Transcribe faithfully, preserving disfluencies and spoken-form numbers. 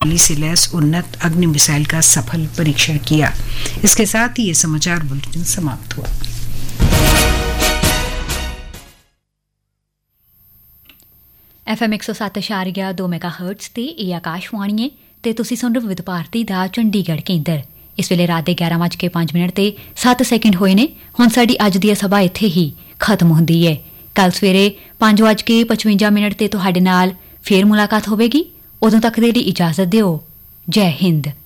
से लैस उन्नत अग्नि मिसाइल का सफल परीक्षण किया। इसके साथ ही ये समाचार बुलेटिन समाप्त हुआ। एफ एम एक सौ सत्त अशारिया दो मैगा हर्ट्स ते ਇਹ ਆਕਾਸ਼ਵਾਣੀ ਹੈ ਤੇ ਤੁਸੀਂ ਸੁਣ ਰਹੇ ਵਿਦ ਭਾਰਤੀ ਦਾ ਚੰਡੀਗੜ੍ਹ ਕੇਂਦਰ। ਇਸ ਵੇਲੇ ਰਾਤ ਦੇ ਗਿਆਰਾਂ ਵੱਜ ਕੇ ਪੰਜ ਮਿੰਟ ਤੇ ਸੱਤ ਸੈਕਿੰਡ ਹੋਏ ਨੇ। ਹੁਣ ਸਾਡੀ ਅੱਜ ਦੀ ਸਭਾ ਇੱਥੇ ਹੀ ਖਤਮ ਹੁੰਦੀ ਹੈ। ਕੱਲ ਸਵੇਰੇ ਪੰਜ ਵੱਜ ਕੇ ਪਚਵੰਜਾ ਮਿੰਟ ਤੇ ਤੁਹਾਡੇ ਨਾਲ ਫੇਰ ਮੁਲਾਕਾਤ ਹੋਵੇਗੀ। ਉਦੋਂ ਤੱਕ ਦੇ ਲਈ ਇਜਾਜ਼ਤ ਦਿਓ। ਜੈ ਹਿੰਦ।